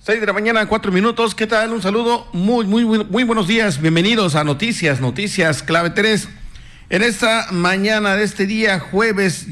6 de la mañana, 4 minutos. ¿Qué tal? Un saludo. Muy buenos días. Bienvenidos a Noticias Clave 3. En esta mañana de este día, jueves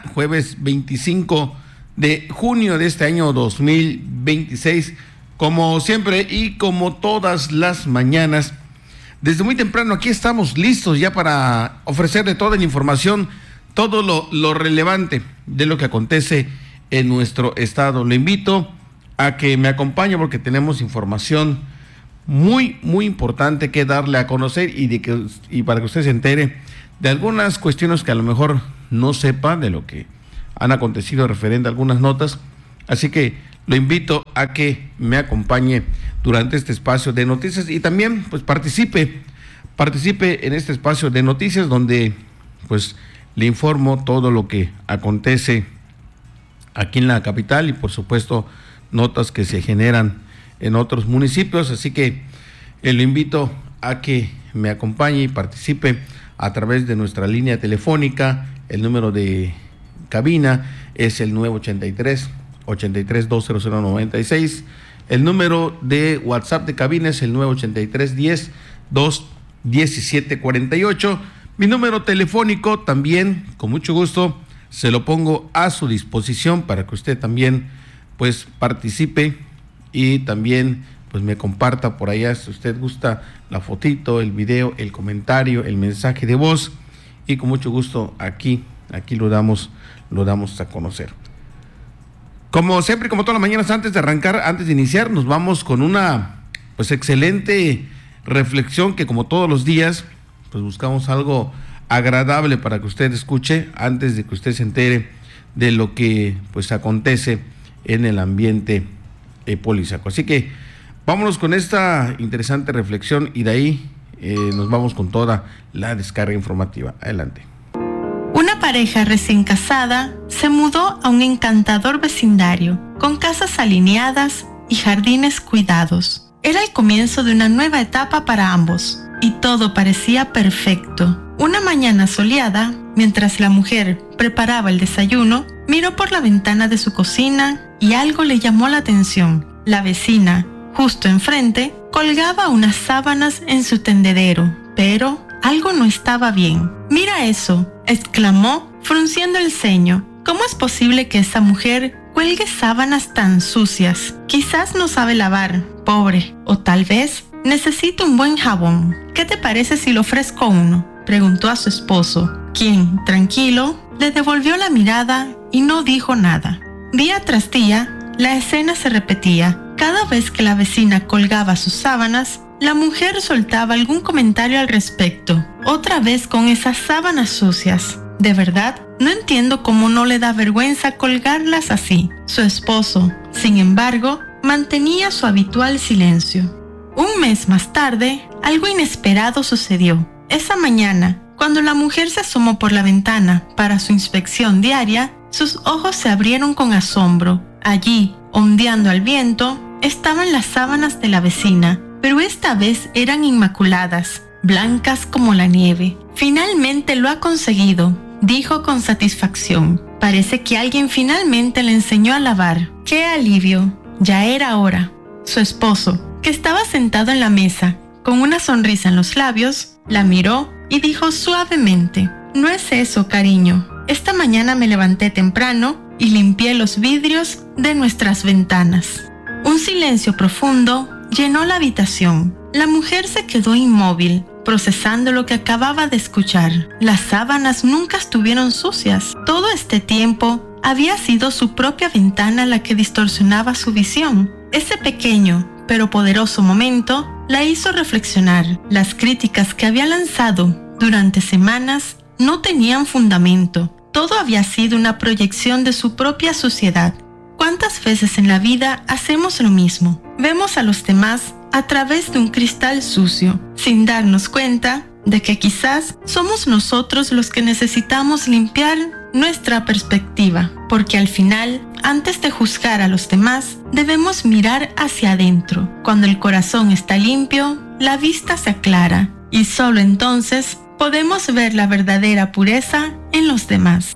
25 de junio de este año 2026. Como siempre y como todas las mañanas, desde muy temprano aquí estamos listos ya para ofrecerle toda la información, todo lo relevante de lo que acontece en nuestro estado. Lo invito a que me acompañe porque tenemos información muy importante que darle a conocer y para que usted se entere de algunas cuestiones que a lo mejor no sepa de lo que han acontecido referente a algunas notas. Así que lo invito a que me acompañe durante este espacio de noticias y también pues participe en este espacio de noticias donde pues le informo todo lo que acontece aquí en la capital y por supuesto notas que se generan en otros municipios. Así que lo invito a que me acompañe y participe a través de nuestra línea telefónica. El número de cabina es el 983-83-20096. El número de WhatsApp de cabina es el 983-10-2-1748. Mi número telefónico también, con mucho gusto, se lo pongo a su disposición para que usted también pues participe y también pues me comparta por allá si usted gusta la fotito, el video, el comentario, el mensaje de voz, y con mucho gusto aquí lo damos a conocer. Como siempre, como todas las mañanas, antes de iniciar, nos vamos con una pues excelente reflexión que como todos los días pues buscamos algo agradable para que usted escuche antes de que usted se entere de lo que pues acontece en el ambiente político. Así que vámonos con esta interesante reflexión y de ahí nos vamos con toda la descarga informativa. Adelante. Una pareja recién casada se mudó a un encantador vecindario con casas alineadas y jardines cuidados. Era el comienzo de una nueva etapa para ambos y todo parecía perfecto. Una mañana soleada, mientras la mujer preparaba el desayuno, miró por la ventana de su cocina y algo le llamó la atención. La vecina, justo enfrente, colgaba unas sábanas en su tendedero, pero algo no estaba bien. «Mira eso», exclamó, frunciendo el ceño. «¿Cómo es posible que esa mujer cuelgue sábanas tan sucias? Quizás no sabe lavar, pobre, o tal vez necesita un buen jabón. ¿Qué te parece si le ofrezco uno?», preguntó a su esposo, quien, tranquilo, le devolvió la mirada y no dijo nada. Día tras día, la escena se repetía. Cada vez que la vecina colgaba sus sábanas, la mujer soltaba algún comentario al respecto. «Otra vez con esas sábanas sucias. De verdad, no entiendo cómo no le da vergüenza colgarlas así». Su esposo, sin embargo, mantenía su habitual silencio. Un mes más tarde, algo inesperado sucedió. Esa mañana, cuando la mujer se asomó por la ventana para su inspección diaria, sus ojos se abrieron con asombro. Allí, ondeando al viento, estaban las sábanas de la vecina, pero esta vez eran inmaculadas, blancas como la nieve. «Finalmente lo ha conseguido», dijo con satisfacción. «Parece que alguien finalmente le enseñó a lavar. ¡Qué alivio! Ya era hora». Su esposo, que estaba sentado en la mesa, con una sonrisa en los labios, la miró y dijo suavemente: «No es eso, cariño. Esta mañana me levanté temprano y limpié los vidrios de nuestras ventanas». Un silencio profundo llenó la habitación. La mujer se quedó inmóvil, procesando lo que acababa de escuchar. Las sábanas nunca estuvieron sucias. Todo este tiempo había sido su propia ventana la que distorsionaba su visión. Ese pequeño pero poderoso momento la hizo reflexionar. Las críticas que había lanzado durante semanas no tenían fundamento. Todo había sido una proyección de su propia suciedad. ¿Cuántas veces en la vida hacemos lo mismo? Vemos a los demás a través de un cristal sucio, sin darnos cuenta de que quizás somos nosotros los que necesitamos limpiar nuestra perspectiva, porque al final, antes de juzgar a los demás, debemos mirar hacia adentro. Cuando el corazón está limpio, la vista se aclara y solo entonces podemos ver la verdadera pureza en los demás.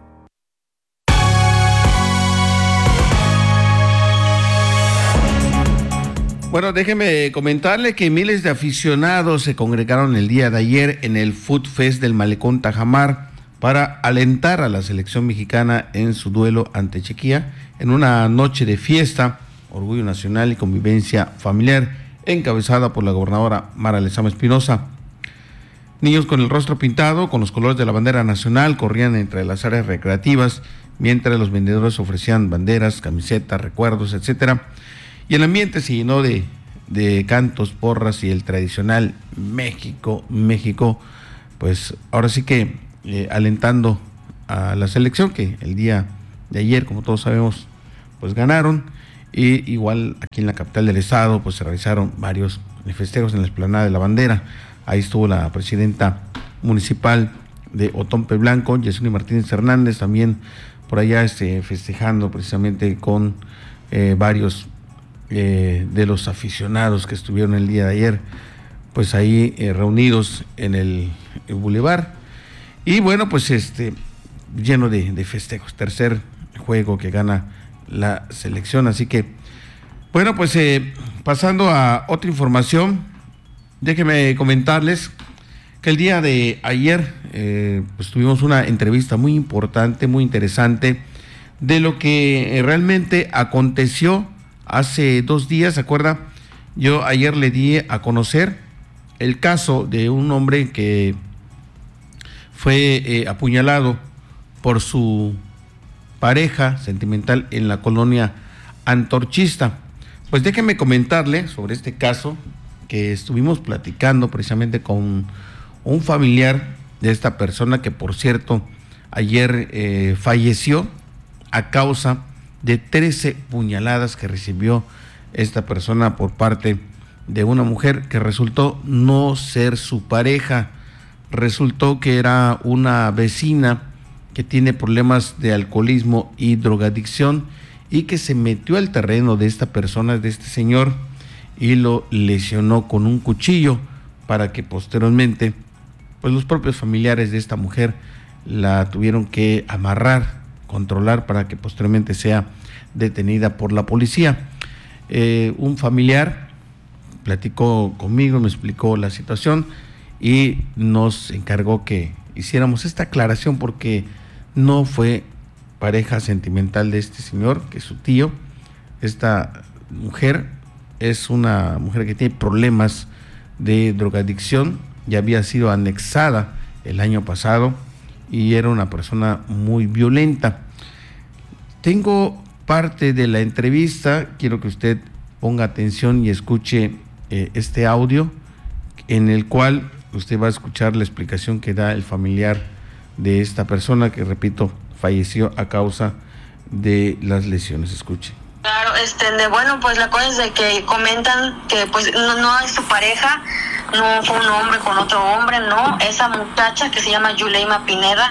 Bueno, déjeme comentarle que miles de aficionados se congregaron el día de ayer en el Food Fest del Malecón Tajamar para alentar a la selección mexicana en su duelo ante Chequia en una noche de fiesta, orgullo nacional y convivencia familiar, encabezada por la gobernadora Mara Lezama Espinosa. Niños con el rostro pintado, con los colores de la bandera nacional, corrían entre las áreas recreativas, mientras los vendedores ofrecían banderas, camisetas, recuerdos, etcétera. Y el ambiente se llenó de cantos, porras y el tradicional México, pues ahora sí que alentando a la selección que el día de ayer, como todos sabemos, pues ganaron. Y igual aquí en la capital del estado, pues se realizaron varios festejos en la explanada de la bandera. Ahí estuvo la presidenta municipal de Otompe Blanco, Yesenia Martínez Hernández, también por allá festejando precisamente con varios de los aficionados que estuvieron el día de ayer, pues ahí reunidos en el bulevar. Y bueno, pues lleno de festejos, tercer juego que gana la selección. Así que, bueno, pues pasando a otra información, déjenme comentarles que el día de ayer pues tuvimos una entrevista muy importante, muy interesante, de lo que realmente aconteció hace 2 días. ¿Se acuerda? Yo ayer le di a conocer el caso de un hombre que fue apuñalado por su pareja sentimental en la colonia Antorchista. Pues déjenme comentarle sobre este caso, que estuvimos platicando precisamente con un familiar de esta persona, que por cierto ayer falleció a causa de 13 puñaladas que recibió esta persona por parte de una mujer que resultó no ser su pareja. Resultó que era una vecina que tiene problemas de alcoholismo y drogadicción y que se metió al terreno de esta persona, de este señor, y lo lesionó con un cuchillo para que posteriormente, pues los propios familiares de esta mujer la tuvieron que amarrar, controlar, para que posteriormente sea detenida por la policía. Un familiar platicó conmigo, me explicó la situación y nos encargó que hiciéramos esta aclaración, porque no fue pareja sentimental de este señor, que es su tío. Esta mujer es una mujer que tiene problemas de drogadicción, ya había sido anexada el año pasado y era una persona muy violenta. Tengo parte de la entrevista, quiero que usted ponga atención y escuche este audio, en el cual usted va a escuchar la explicación que da el familiar de esta persona, que repito, falleció a causa de las lesiones. Escuche. Claro, bueno, pues la cosa es de que comentan que pues no es su pareja, no fue un hombre con otro hombre, no, esa muchacha que se llama Yuleima Pineda,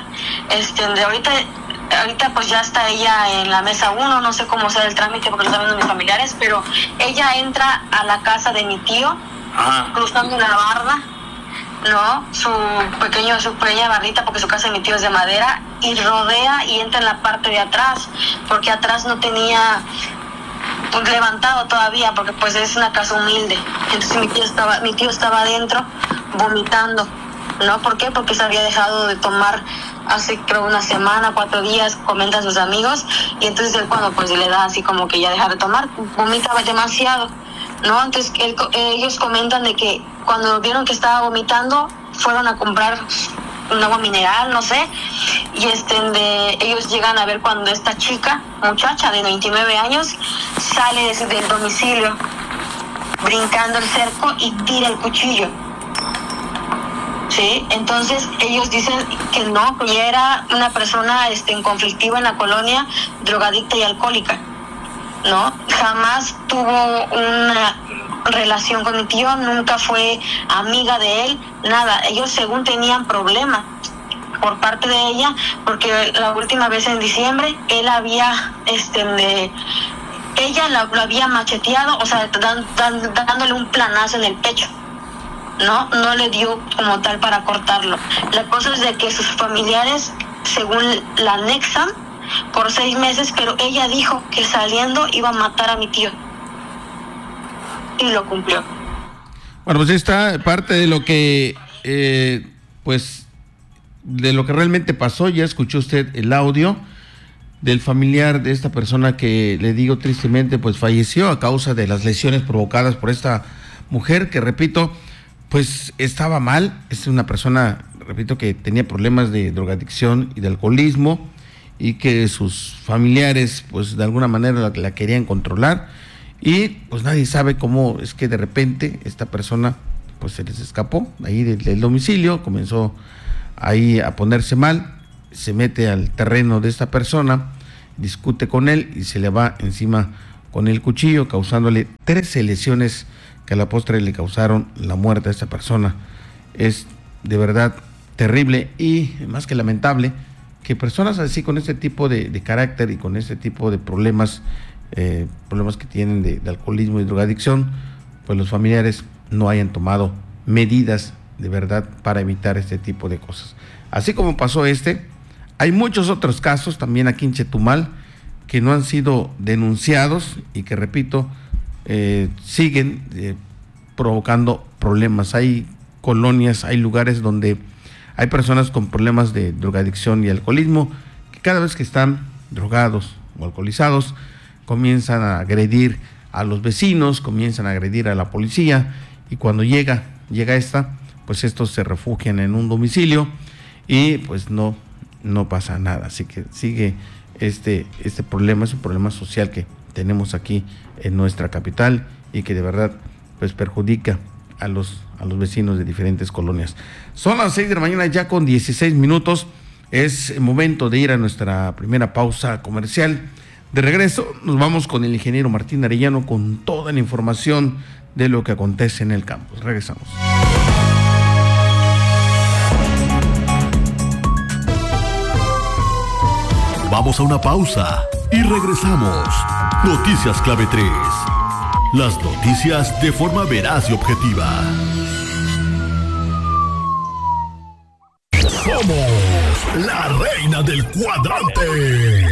ahorita pues ya está ella en la mesa 1, no sé cómo sea el trámite porque lo están viendo mis familiares, pero ella entra a la casa de mi tío, cruzando la barda, ¿no? Su pequeña barrita, porque su casa de mi tío es de madera, y rodea y entra en la parte de atrás, porque atrás no tenía levantado todavía, porque pues es una casa humilde. Entonces mi tío estaba adentro vomitando, ¿no? ¿Por qué? Porque se había dejado de tomar hace creo una semana, 4 días, comentan sus amigos, y entonces él cuando pues le da así como que ya dejar de tomar, vomitaba demasiado, ¿no? Entonces ellos comentan de que cuando vieron que estaba vomitando, fueron a comprar un agua mineral, no sé, y ellos llegan a ver cuando esta muchacha de 29 años, sale del domicilio, brincando el cerco y tira el cuchillo. Sí, entonces ellos dicen que no, que ella era una persona conflictiva en la colonia, drogadicta y alcohólica, ¿no? Jamás tuvo una relación con mi tío, nunca fue amiga de él, nada. Ellos según tenían problemas por parte de ella, porque la última vez en diciembre él había ella lo había macheteado, o sea, dándole un planazo en el pecho. No le dio como tal para cortarlo. La cosa es de que sus familiares, según la anexan por 6 meses, pero ella dijo que saliendo iba a matar a mi tío. y lo cumplió. Bueno, pues está parte de lo que, pues, de lo que realmente pasó. Ya escuchó usted el audio del familiar de esta persona que, le digo tristemente, pues falleció a causa de las lesiones provocadas por esta mujer que, repito, pues estaba mal. Es una persona, repito, que tenía problemas de drogadicción y de alcoholismo, y que sus familiares pues de alguna manera la querían controlar, y pues nadie sabe cómo es que de repente esta persona pues se les escapó ahí del domicilio, comenzó ahí a ponerse mal, se mete al terreno de esta persona, discute con él y se le va encima con el cuchillo, causándole 13 lesiones que a la postre le causaron la muerte a esta persona. Es de verdad terrible y más que lamentable que personas así, con este tipo de carácter y con este tipo de problemas que tienen de alcoholismo y drogadicción, pues los familiares no hayan tomado medidas de verdad para evitar este tipo de cosas. Así como pasó hay muchos otros casos también aquí en Chetumal que no han sido denunciados y que, repito, siguen provocando problemas. Hay colonias, hay lugares donde hay personas con problemas de drogadicción y alcoholismo que cada vez que están drogados o alcoholizados comienzan a agredir a los vecinos, comienzan a agredir a la policía, y cuando llega esta, pues estos se refugian en un domicilio y pues no pasa nada. Así que sigue este problema, es un problema social que tenemos aquí en nuestra capital y que de verdad pues perjudica a los vecinos de diferentes colonias. Son las 6 de la mañana ya con 16 minutos. Es momento de ir a nuestra primera pausa comercial. De regreso nos vamos con el ingeniero Martín Arellano con toda la información de lo que acontece en el campus. Regresamos. Vamos a una pausa y regresamos. Noticias Clave 3. Las noticias de forma veraz y objetiva. Somos la reina del cuadrante.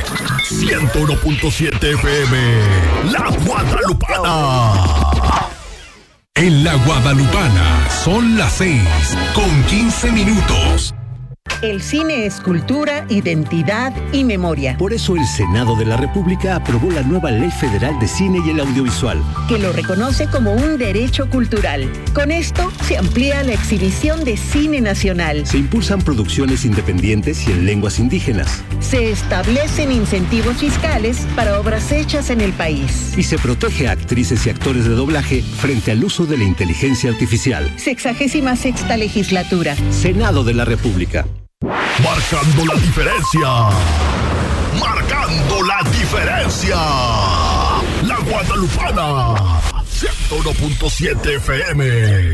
101.7 FM. La Guadalupana. En la Guadalupana son las 6:15 minutos. El cine es cultura, identidad y memoria. Por eso el Senado de la República aprobó la nueva Ley Federal de Cine y el Audiovisual, que lo reconoce como un derecho cultural. Con esto se amplía la exhibición de cine nacional. Se impulsan producciones independientes y en lenguas indígenas. Se establecen incentivos fiscales para obras hechas en el país. Y se protege a actrices y actores de doblaje frente al uso de la inteligencia artificial. 66ª legislatura. Senado de la República. Marcando la diferencia. Marcando la diferencia. La Guadalupana. 101.7 FM.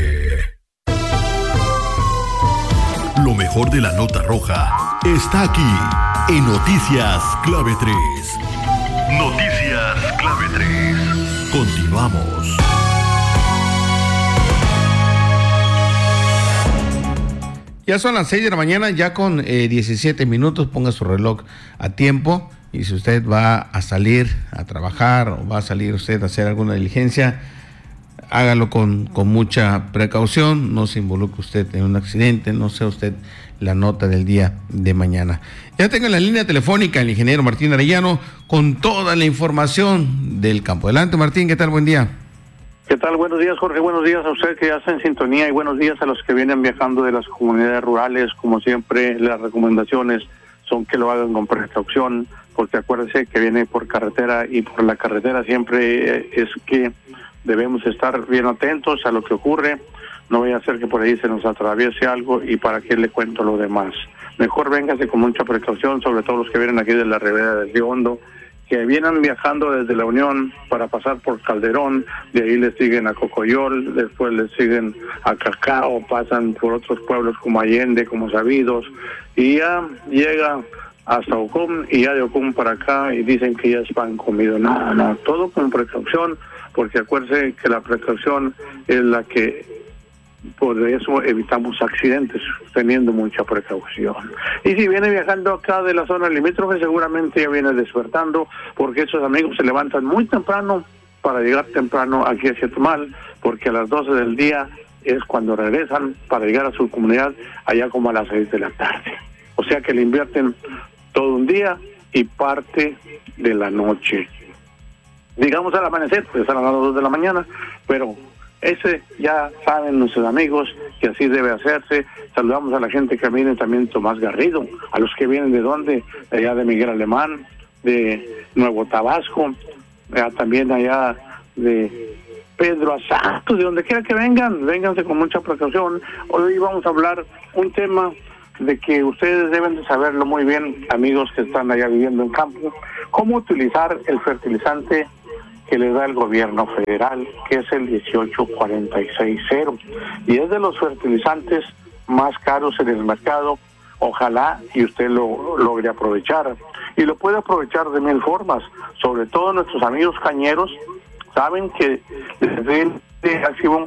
Lo mejor de la nota roja está aquí en Noticias Clave 3. Noticias Clave 3. Continuamos. Ya son las 6 de la mañana, ya con 17 minutos. Ponga su reloj a tiempo, y si usted va a salir a trabajar o va a salir usted a hacer alguna diligencia, hágalo con mucha precaución. No se involucre usted en un accidente, no sea usted la nota del día de mañana. Ya tengo en la línea telefónica el ingeniero Martín Arellano con toda la información del campo. Adelante, Martín, ¿qué tal? Buen día. ¿Qué tal? Buenos días, Jorge. Buenos días a usted que ya está en sintonía, y buenos días a los que vienen viajando de las comunidades rurales. Como siempre, las recomendaciones son que lo hagan con precaución, porque acuérdense que viene por carretera, y por la carretera siempre es que debemos estar bien atentos a lo que ocurre. No vaya a ser que por ahí se nos atraviese algo, y para qué le cuento lo demás. Mejor véngase con mucha precaución, sobre todo los que vienen aquí de la ribera del Río Hondo, que vienen viajando desde La Unión para pasar por Calderón, de ahí les siguen a Cocoyol, después les siguen a Cacao, pasan por otros pueblos como Allende, como Sabidos, y ya llega hasta Ocum, y ya de Ocum para acá, y dicen que ya es pan comido. No, todo con precaución, porque acuérdense que la precaución es la que, por eso evitamos accidentes, teniendo mucha precaución. Y si viene viajando acá de la zona limítrofe, seguramente ya viene despertando, porque esos amigos se levantan muy temprano para llegar temprano aquí a Chetumal, porque a las 12 del día es cuando regresan para llegar a su comunidad allá como a las 6 de la tarde. O sea que le invierten todo un día y parte de la noche. Digamos al amanecer, pues a las 2 de la mañana, pero ese ya saben nuestros amigos que así debe hacerse. Saludamos a la gente que viene también Tomás Garrido, a los que vienen de dónde, de allá de Miguel Alemán, de Nuevo Tabasco, también allá de Pedro Azato, de donde quiera que vengan, vénganse con mucha precaución. Hoy vamos a hablar un tema de que ustedes deben de saberlo muy bien, amigos que están allá viviendo en campo, cómo utilizar el fertilizante que les da el gobierno federal, que es el 18460, y es de los fertilizantes más caros en el mercado. Ojalá y usted lo logre aprovechar, y lo puede aprovechar de 1000 formas. Sobre todo nuestros amigos cañeros saben que desde el máximo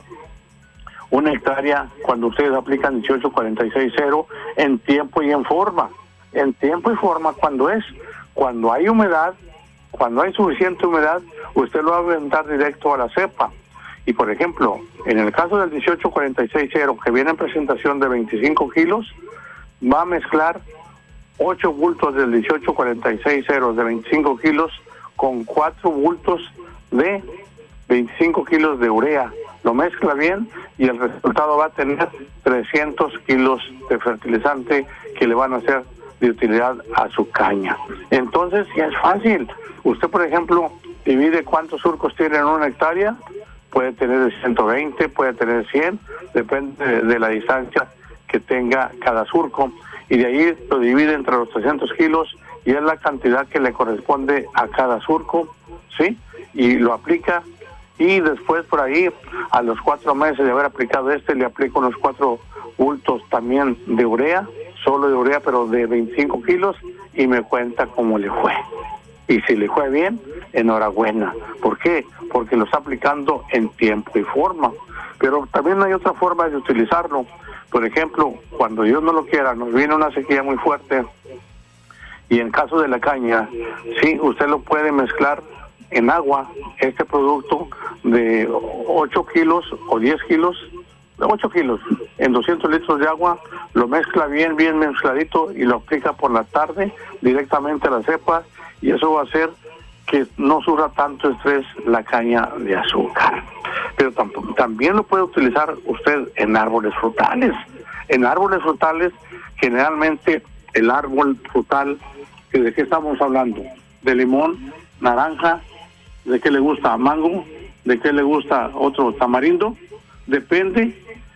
una hectárea, cuando ustedes aplican 18460, en tiempo y en forma. En tiempo y forma, cuando hay humedad, cuando hay suficiente humedad, usted lo va a aventar directo a la cepa. Y por ejemplo, en el caso del 18460, que viene en presentación de 25 kilos, va a mezclar 8 bultos del 18460 de 25 kilos con 4 bultos de 25 kilos de urea. Lo mezcla bien y el resultado va a tener 300 kilos de fertilizante que le van a hacer de utilidad a su caña. Entonces ya es fácil. Usted, por ejemplo, divide cuántos surcos tiene en una hectárea. Puede tener 120, puede tener 100, depende de la distancia que tenga cada surco, y de ahí lo divide entre los 300 kilos y es la cantidad que le corresponde a cada surco, ¿sí? Y lo aplica, y después por ahí, a los 4 meses de haber aplicado le aplico unos 4 bultos también de urea, solo de urea, pero de 25 kilos, y me cuenta cómo le fue. Y si le fue bien, enhorabuena. ¿Por qué? Porque lo está aplicando en tiempo y forma. Pero también hay otra forma de utilizarlo. Por ejemplo, cuando Dios no lo quiera, nos viene una sequía muy fuerte, y en caso de la caña, sí, usted lo puede mezclar en agua, este producto de 8 kilos o 10 kilos, 8 kilos, en 200 litros de agua, lo mezcla bien mezcladito y lo aplica por la tarde directamente a la cepa, y eso va a hacer que no sufra tanto estrés la caña de azúcar. Pero también lo puede utilizar usted en árboles frutales. En árboles frutales, generalmente el árbol frutal, ¿de qué estamos hablando? De limón, naranja, ¿de qué le gusta? Mango, ¿de qué le gusta? Otro tamarindo. Depende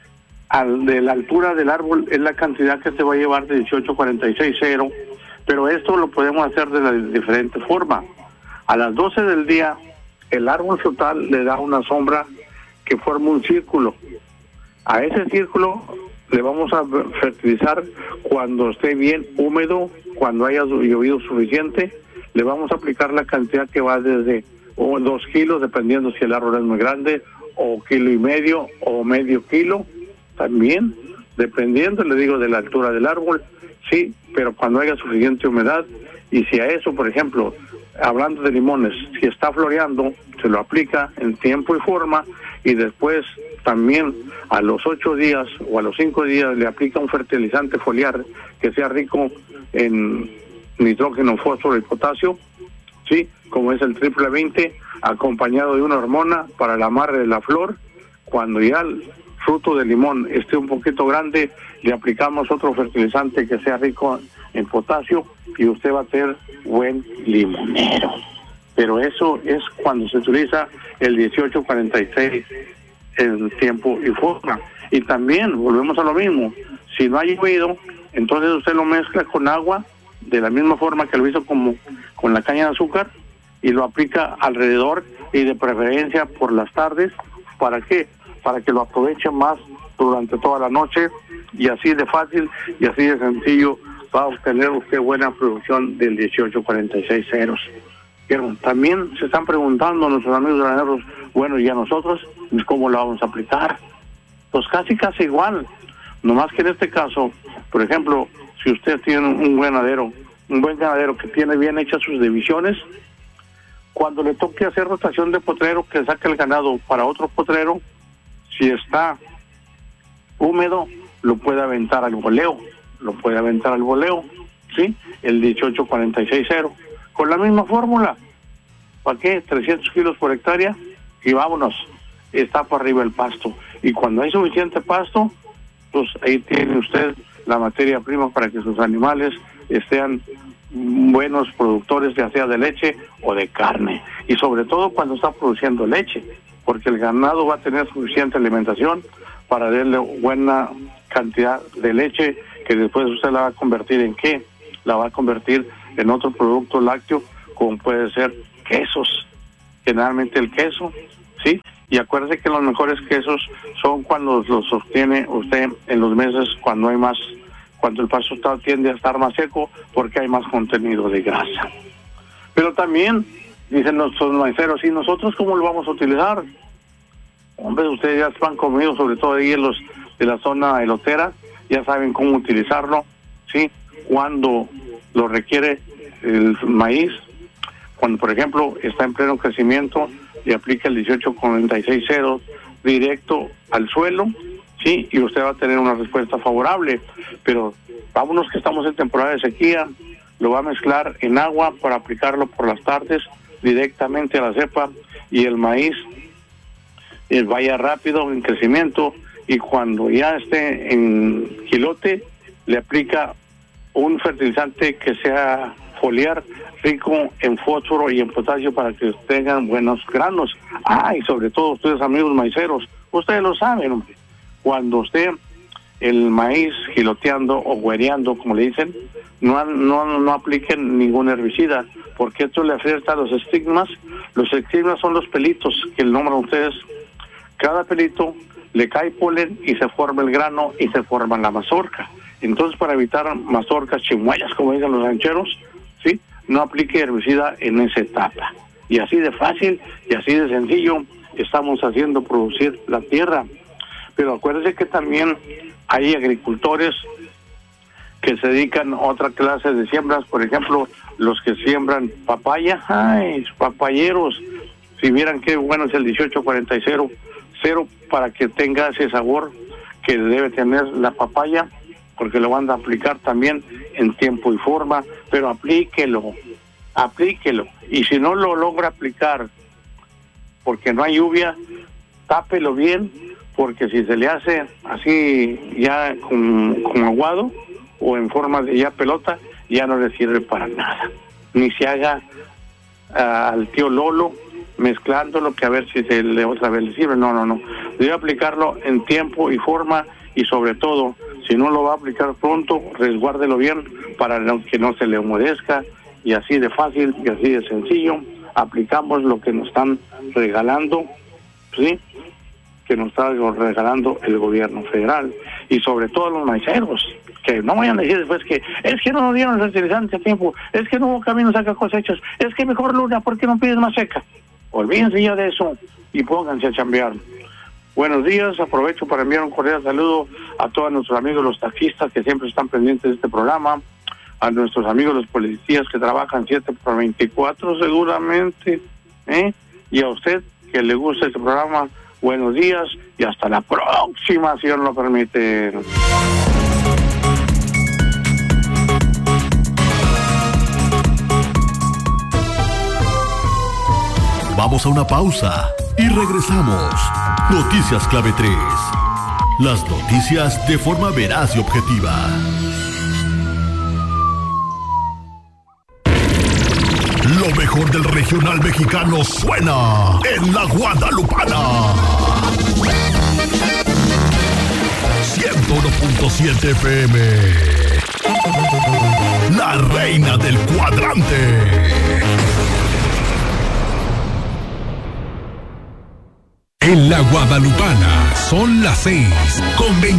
de la altura del árbol, es la cantidad que se va a llevar de 18460, pero esto lo podemos hacer de la diferente forma. A las 12 del día, el árbol frutal le da una sombra que forma un círculo. A ese círculo le vamos a fertilizar cuando esté bien húmedo, cuando haya llovido suficiente. Le vamos a aplicar la cantidad que va desde 2 kilos, dependiendo si el árbol es muy grande, o 1,5 kilos o medio kilo, también, dependiendo, le digo, de la altura del árbol, sí, pero cuando haya suficiente humedad. Y si a eso, por ejemplo, hablando de limones, si está floreando, se lo aplica en tiempo y forma, y después también a los 8 días o a los 5 días le aplica un fertilizante foliar que sea rico en nitrógeno, fósforo y potasio, sí, como es el triple 20, acompañado de una hormona para el amarre de la flor. Cuando ya el fruto de limón esté un poquito grande, le aplicamos otro fertilizante que sea rico en potasio, y usted va a ser buen limonero. Pero eso es cuando se utiliza el 1846 en tiempo y forma. Y también volvemos a lo mismo, si no hay llovido, entonces usted lo mezcla con agua de la misma forma que lo hizo como con la caña de azúcar, y lo aplica alrededor, y de preferencia por las tardes. ¿Para qué? Para que lo aproveche más durante toda la noche, y así de fácil y así de sencillo va a obtener usted buena producción del 1846 Pero también se están preguntando nuestros amigos graneros, bueno, ¿y a nosotros cómo lo vamos a aplicar? Pues casi igual, nomás que en este caso, por ejemplo, si usted tiene un buen ganadero que tiene bien hechas sus divisiones, Cuando le toque hacer rotación de potrero, que saque el ganado para otro potrero, si está húmedo, lo puede aventar al voleo, ¿sí? El 18-46-0, con la misma fórmula. ¿Para qué? 300 kilos por hectárea y vámonos, está por arriba el pasto. Y cuando hay suficiente pasto, pues ahí tiene usted la materia prima para que sus animales sean buenos productores, ya sea de leche o de carne. Y sobre todo cuando está produciendo leche, porque el ganado va a tener suficiente alimentación para darle buena cantidad de leche, que después usted la va a convertir en ¿qué? La va a convertir en otro producto lácteo, como puede ser quesos, generalmente el queso, ¿sí? Y acuérdese que los mejores quesos son cuando los obtiene usted en los meses cuando hay más, cuando el pasto tiende a estar más seco, porque hay más contenido de grasa. Pero también, dicen los maiceros, ¿y nosotros cómo lo vamos a utilizar? Hombre, ustedes ya están comidos, sobre todo ahí en los de la zona elotera, ya saben cómo utilizarlo, ¿sí? Cuando lo requiere el maíz, cuando por ejemplo está en pleno crecimiento y aplica el 18-46-0 directo al suelo, sí, y usted va a tener una respuesta favorable. Pero vámonos que estamos en temporada de sequía, lo va a mezclar en agua para aplicarlo por las tardes directamente a la cepa, y el maíz vaya rápido en crecimiento, y cuando ya esté en quilote le aplica un fertilizante que sea foliar, rico en fósforo y en potasio, para que tengan buenos granos. Y sobre todo ustedes, amigos maiceros, ustedes lo saben, hombre, cuando usted el maíz giloteando o güereando, como le dicen, no apliquen ningún herbicida, porque esto le afecta a los estigmas. Los estigmas son los pelitos que nombran ustedes. Cada pelito le cae polen y se forma el grano y se forma la mazorca. Entonces, para evitar mazorcas, chimuelas, como dicen los rancheros, ¿sí?, no aplique herbicida en esa etapa. Y así de fácil y así de sencillo estamos haciendo producir la tierra. Pero acuérdense que también hay agricultores que se dedican a otra clase de siembras, por ejemplo, los que siembran papaya. Papayeros, si vieran qué bueno es el 18-46-0, para que tenga ese sabor que debe tener la papaya, porque lo van a aplicar también en tiempo y forma, pero aplíquelo, y si no lo logra aplicar porque no hay lluvia, tápelo bien, porque si se le hace así ya con aguado o en forma de ya pelota, ya no le sirve para nada. Ni se haga al tío Lolo mezclándolo, que a ver si otra vez le sirve. No. Debe aplicarlo en tiempo y forma, y sobre todo, si no lo va a aplicar pronto, resguárdelo bien para que no se le humedezca, y así de fácil y así de sencillo aplicamos lo que nos están regalando, ¿sí?, que nos está regalando el gobierno federal, y sobre todo los maiceros, que no vayan a decir después que es que no nos dieron fertilizantes a tiempo, es que no hubo camino saca cosechas, es que mejor luna, ¿por qué no pides más seca? Olvídense ya de eso y pónganse a chambear. Buenos días, aprovecho para enviar un cordial saludo a todos nuestros amigos los taxistas que siempre están pendientes de este programa, a nuestros amigos los policías que trabajan 7/24 seguramente, y a usted que le gusta este programa, buenos días y hasta la próxima, si Dios lo permite. Vamos a una pausa y regresamos. Noticias Clave 3. Las noticias de forma veraz y objetiva. Lo mejor del regional mexicano suena en La Guadalupana. 101.7 FM. La reina del cuadrante. En La Guadalupana son las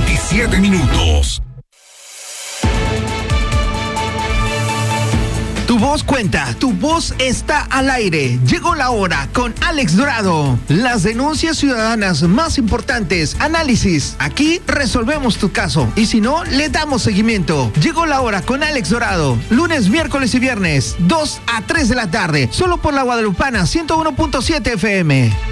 6:27. Tu voz cuenta, tu voz está al aire. Llegó la hora con Alex Dorado. Las denuncias ciudadanas más importantes, análisis. Aquí resolvemos tu caso y si no, le damos seguimiento. Llegó la hora con Alex Dorado. Lunes, miércoles y viernes, 2 a 3 de la tarde. Solo por la Guadalupana 101.7 FM.